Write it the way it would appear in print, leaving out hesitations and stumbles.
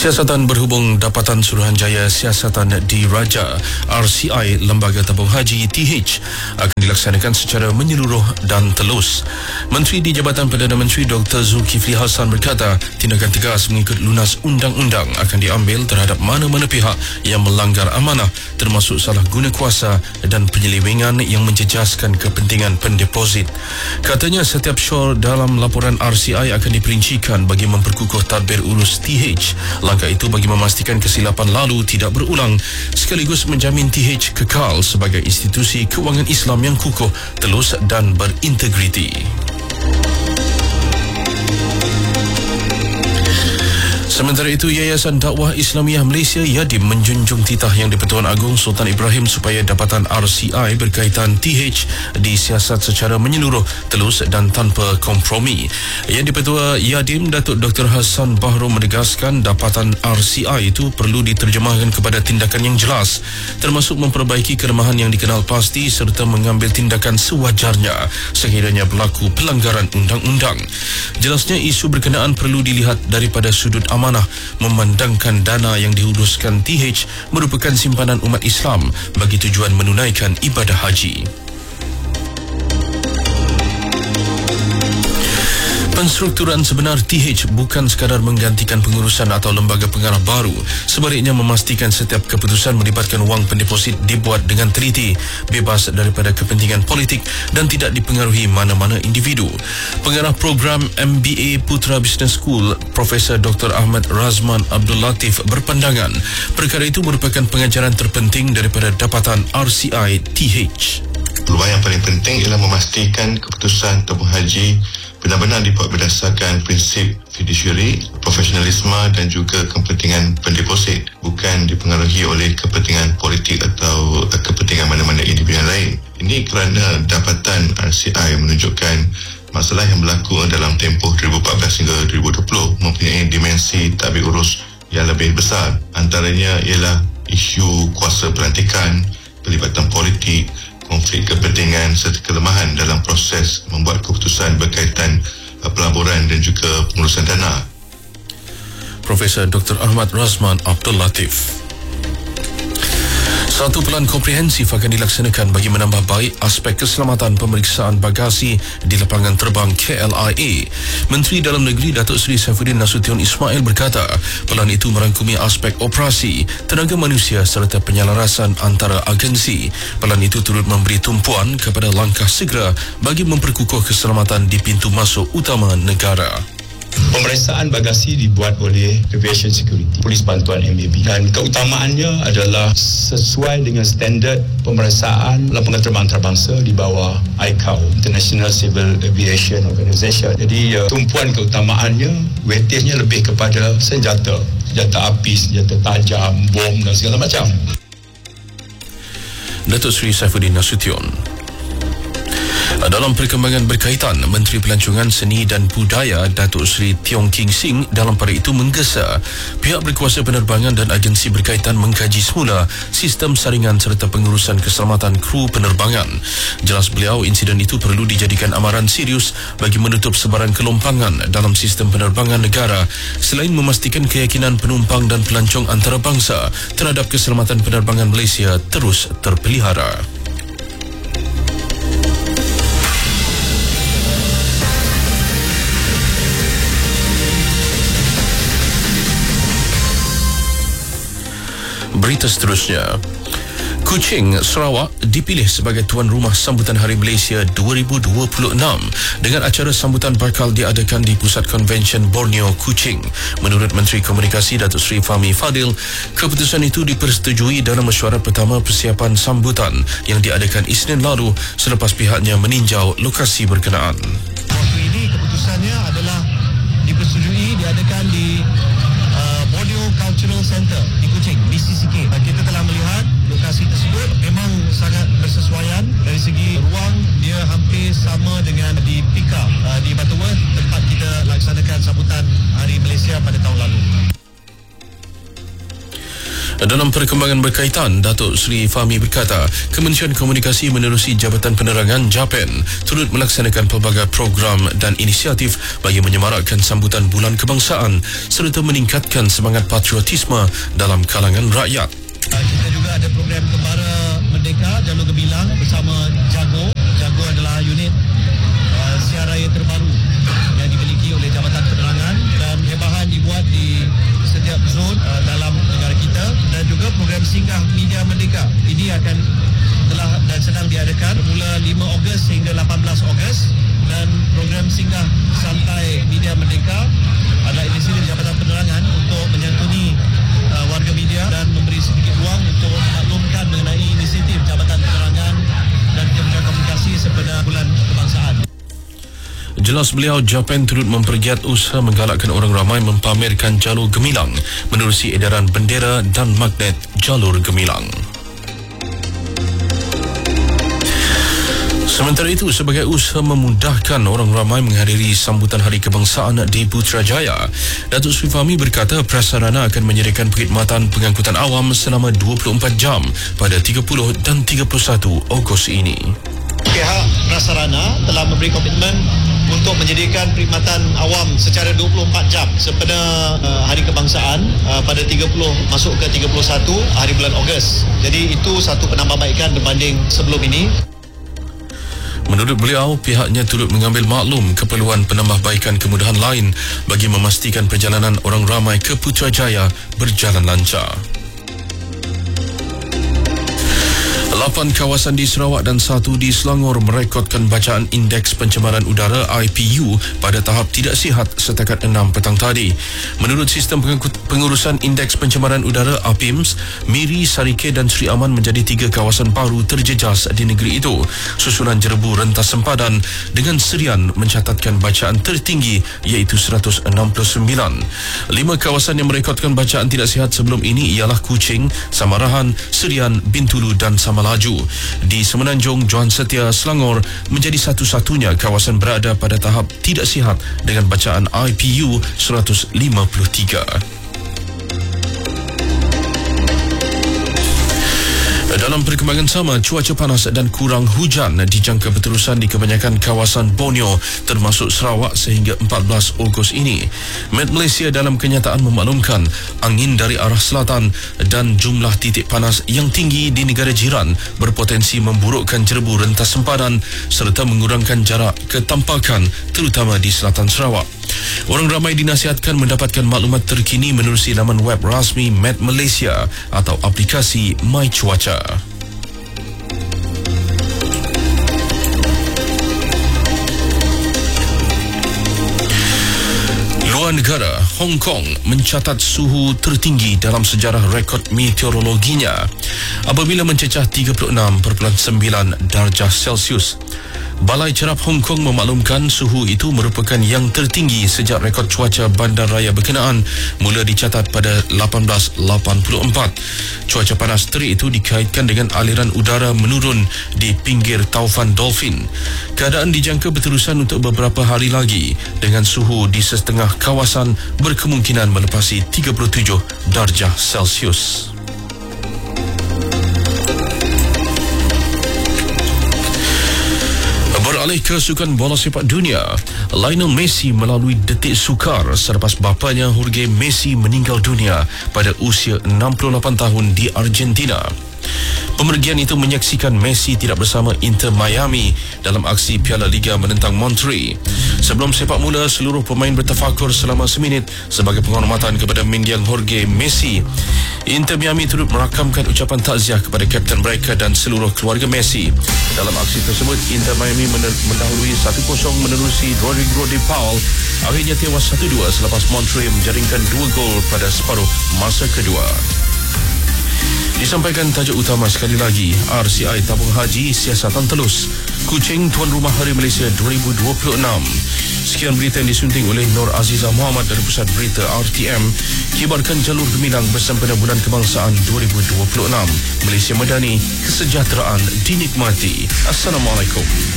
Siasatan berhubung Dapatan Suruhanjaya Siasatan Diraja RCI Lembaga Tabung Haji TH akan dilaksanakan secara menyeluruh dan telus. Menteri di Jabatan Perdana Menteri Dr. Zulkifli Hassan berkata tindakan tegas mengikut lunas undang-undang akan diambil terhadap mana-mana pihak yang melanggar amanah, termasuk salah guna kuasa dan penyelewengan yang menjejaskan kepentingan pendeposit. Katanya setiap syur dalam laporan RCI akan diperincikan bagi memperkukuh tadbir urus TH. Langkah itu bagi memastikan kesilapan lalu tidak berulang sekaligus menjamin TH kekal sebagai institusi kewangan Islam yang kukuh, telus dan berintegriti. Sementara itu, Yayasan Dakwah Islamiah Malaysia YADIM menjunjung titah Yang di-Pertuan Agong Sultan Ibrahim supaya Dapatan RCI berkaitan TH disiasat secara menyeluruh, telus dan tanpa kompromi. Yang di-Pertua YADIM Datuk Dr. Hassan Bahro menegaskan Dapatan RCI itu perlu diterjemahkan kepada tindakan yang jelas, termasuk memperbaiki kelemahan yang dikenal pasti serta mengambil tindakan sewajarnya sekiranya berlaku pelanggaran undang-undang. Jelasnya isu berkenaan perlu dilihat daripada sudut amanah, memandangkan dana yang diuruskan TH merupakan simpanan umat Islam bagi tujuan menunaikan ibadah haji. Penstrukturan sebenar TH bukan sekadar menggantikan pengurusan atau lembaga pengarah baru, sebaliknya memastikan setiap keputusan melibatkan wang pendeposit dibuat dengan teliti, bebas daripada kepentingan politik dan tidak dipengaruhi mana-mana individu. Pengarah program MBA Putra Business School, Profesor Dr. Ahmad Razman Abdul Latif berpandangan perkara itu merupakan pengajaran terpenting daripada Dapatan RCI TH. Peluang yang paling penting ialah memastikan keputusan tabung haji benar-benar dibuat berdasarkan prinsip fiduciary, profesionalisme dan juga kepentingan pendeposit, bukan dipengaruhi oleh kepentingan politik atau kepentingan mana-mana individu yang lain. Ini kerana Dapatan RCI menunjukkan masalah yang berlaku dalam tempoh 2014 hingga 2020 mempunyai dimensi tadbir urus yang lebih besar. Antaranya ialah isu kuasa pelantikan, pelibatan politik, konflik kepentingan serta kelemahan dalam proses membuat keputusan berkaitan pelaburan dan juga pengurusan dana. Profesor Dr. Ahmad Razman Abdul Latif. Satu pelan komprehensif akan dilaksanakan bagi menambah baik aspek keselamatan pemeriksaan bagasi di lapangan terbang KLIA. Menteri Dalam Negeri Datuk Seri Saifuddin Nasution Ismail berkata, pelan itu merangkumi aspek operasi, tenaga manusia serta penyelarasan antara agensi. Pelan itu turut memberi tumpuan kepada langkah segera bagi memperkukuh keselamatan di pintu masuk utama negara. Pemeriksaan bagasi dibuat oleh Aviation Security, Polis Bantuan MAB, dan keutamaannya adalah sesuai dengan standard pemeriksaan lapangan terbang antarabangsa di bawah ICAO, International Civil Aviation Organization. Jadi tumpuan keutamaannya, weightage-nya lebih kepada senjata api, senjata tajam, bom dan segala macam. Datuk Seri Saifuddin Nasution. Dalam perkembangan berkaitan, Menteri Pelancongan Seni dan Budaya Datuk Seri Tiong King Sing dalam pada itu menggesa pihak berkuasa penerbangan dan agensi berkaitan mengkaji semula sistem saringan serta pengurusan keselamatan kru penerbangan. Jelas beliau, insiden itu perlu dijadikan amaran serius bagi menutup sebaran kelompangan dalam sistem penerbangan negara selain memastikan keyakinan penumpang dan pelancong antarabangsa terhadap keselamatan penerbangan Malaysia terus terpelihara. Berita seterusnya, Kuching, Sarawak dipilih sebagai tuan rumah sambutan Hari Malaysia 2026 dengan acara sambutan bakal diadakan di Pusat Konvensyen Borneo, Kuching. Menurut Menteri Komunikasi Datuk Seri Fahmi Fadil, keputusan itu dipersetujui dalam mesyuarat pertama persiapan sambutan yang diadakan Isnin lalu selepas pihaknya meninjau lokasi berkenaan. Waktu ini keputusannya adalah dipersetujui diadakan di Borneo Cultural Center di Kuching, BCCK. Kita telah melihat lokasi tersebut memang sangat bersesuaian dari segi ruang. Dia hampir sama dengan di Pika di Butterworth, tempat kita laksanakan sambutan Hari Malaysia pada tahun lalu. Dalam perkembangan berkaitan, Datuk Seri Fahmi berkata, Kementerian Komunikasi menerusi Jabatan Penerangan JAPEN turut melaksanakan pelbagai program dan inisiatif bagi menyemarakkan sambutan Bulan Kebangsaan serta meningkatkan semangat patriotisme dalam kalangan rakyat. Kita juga ada program Kembara Merdeka Jalur Gemilang bersama Jago. Jago adalah unit siar raya terbaru yang dimiliki oleh Jabatan Penerangan, dan perkembangan dibuat di setiap zon dalam negara kita, dan juga program Singgah Media Merdeka. Ini telah dan sedang diadakan bermula 5 Ogos hingga 18 Ogos, dan program Singgah Santai Media Merdeka adalah inisiatif Jabatan Penerangan untuk menyantuni warga media dan memberi sedikit ruang untuk memaklumkan mengenai inisiatif Jabatan Penerangan dan Kementerian Komunikasi sempena Bulan Kebangsaan. Jelas beliau, JAPEN turut mempergiat usaha menggalakkan orang ramai mempamerkan jalur gemilang menerusi edaran bendera dan magnet jalur gemilang. Sementara itu, sebagai usaha memudahkan orang ramai menghadiri sambutan Hari Kebangsaan di Putrajaya, Datuk Seri Fahmi berkata prasarana akan menyediakan perkhidmatan pengangkutan awam selama 24 jam pada 30 dan 31 Ogos ini. Pihak prasarana telah memberi komitmen untuk menyediakan perkhidmatan awam secara 24 jam sempena Hari Kebangsaan pada 30 masuk ke 31 hari bulan Ogos. Jadi itu satu penambahbaikan berbanding sebelum ini. Menurut beliau, pihaknya turut mengambil maklum keperluan penambahbaikan kemudahan lain bagi memastikan perjalanan orang ramai ke Putrajaya berjalan lancar. 8 kawasan di Sarawak dan 1 di Selangor merekodkan bacaan Indeks Pencemaran Udara IPU pada tahap tidak sihat setakat 6 petang tadi. Menurut Sistem Pengurusan Indeks Pencemaran Udara APIMS, Miri, Sarike dan Sri Aman menjadi 3 kawasan baru terjejas di negeri itu, susulan Jerebu, Rentas Sempadan dengan Serian mencatatkan bacaan tertinggi iaitu 169. 5 kawasan yang merekodkan bacaan tidak sihat sebelum ini ialah Kuching, Samarahan, Serian, Bintulu dan Samalaju. Di Semenanjung, Johan Setia, Selangor menjadi satu-satunya kawasan berada pada tahap tidak sihat dengan bacaan IPU 153. Dalam perkembangan sama, cuaca panas dan kurang hujan dijangka berterusan di kebanyakan kawasan Borneo termasuk Sarawak sehingga 14 Ogos ini. Met Malaysia dalam kenyataan memaklumkan angin dari arah selatan dan jumlah titik panas yang tinggi di negara jiran berpotensi memburukkan Jerebu, Rentas Sempadan serta mengurangkan jarak ketampakan terutama di selatan Sarawak. Orang ramai dinasihatkan mendapatkan maklumat terkini menerusi laman web rasmi Met Malaysia atau aplikasi My Cuaca. Luar negara, Hong Kong mencatat suhu tertinggi dalam sejarah rekod meteorologinya apabila mencecah 36.9 darjah Celsius. Balai Cerap Hong Kong memaklumkan suhu itu merupakan yang tertinggi sejak rekod cuaca bandaraya berkenaan mula dicatat pada 1884. Cuaca panas terik itu dikaitkan dengan aliran udara menurun di pinggir Taufan Dolphin. Keadaan dijangka berterusan untuk beberapa hari lagi dengan suhu di setengah kawasan berkemungkinan melepasi 37 darjah Celsius. Beralih ke sukan bola sepak dunia, Lionel Messi melalui detik sukar selepas bapanya Jorge Messi meninggal dunia pada usia 68 tahun di Argentina. Pemergian itu menyaksikan Messi tidak bersama Inter Miami dalam aksi Piala Liga menentang Monterrey. Sebelum sepak mula, seluruh pemain bertafakur selama seminit sebagai penghormatan kepada mendiang Jorge Messi. Inter Miami turut merakamkan ucapan takziah kepada kapten mereka dan seluruh keluarga Messi. Dalam aksi tersebut, Inter Miami mendahului 1-0 menerusi Rodrigo de Paul. Akhirnya tewas 1-2 selepas Monterrey menjaringkan 2 gol pada separuh masa kedua. Disampaikan tajuk utama sekali lagi, RCI Tabung Haji Siasatan Telus, Kuching tuan rumah Hari Malaysia 2026. Sekian berita yang disunting oleh Nur Azizah Muhammad dari Pusat Berita RTM. Kibarkan jalur gemilang bersempena Bulan Kebangsaan 2026. Malaysia Madani, kesejahteraan dinikmati. Assalamualaikum.